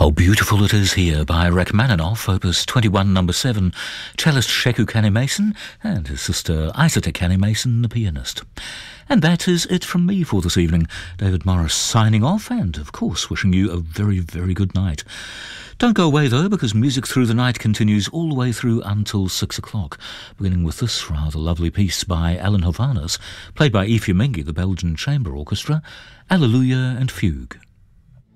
How beautiful it is here by Rachmaninoff, Opus 21, number 7, cellist Sheku Kanneh-Mason and his sister Isata Kanneh-Mason, the pianist. And that is it from me for this evening. David Morris signing off and, of course, wishing you a very, very good night. Don't go away, though, because Music Through the Night continues all the way through until 6 o'clock, beginning with this rather lovely piece by Alan Hovhannes, played by Ephraim Mengi, the Belgian Chamber Orchestra, Alleluia and Fugue.